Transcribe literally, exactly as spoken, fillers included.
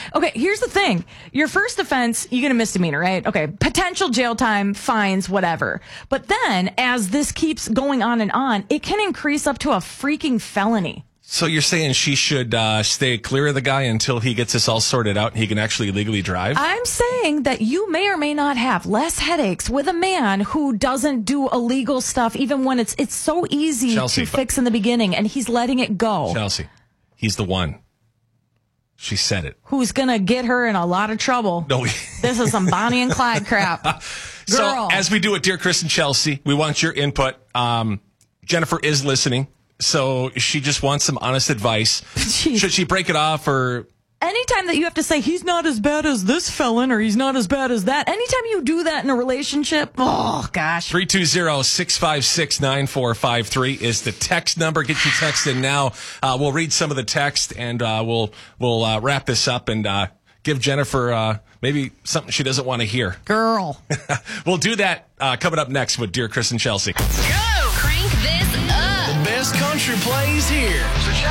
Okay, here's the thing. Your first offense, you get a misdemeanor, right? Okay, potential jail time, fines, whatever. But then, as this keeps going on and on, it can increase up to a freaking felony. So you're saying she should uh, stay clear of the guy until he gets this all sorted out and he can actually legally drive? I'm saying that you may or may not have less headaches with a man who doesn't do illegal stuff, even when it's it's so easy Chelsea, to fix in the beginning, and he's letting it go. Chelsea, he's the one. She said it. Who's going to get her in a lot of trouble. No. This is some Bonnie and Clyde crap. Girl. So as we do it, Dear Chris and Chelsea, we want your input. Um, Jennifer is listening. So she just wants some honest advice. Jeez. Should she break it off or... Anytime that you have to say, he's not as bad as this felon or he's not as bad as that, anytime you do that in a relationship, oh, gosh. three two zero, six five six, nine four five three is the text number. Get your text in now. Uh, we'll read some of the text and uh, we'll we'll uh, wrap this up and uh, give Jennifer uh, maybe something she doesn't want to hear. Girl. We'll do that uh, coming up next with Dear Chris and Chelsea. Go! Crank this up! The best country plays here.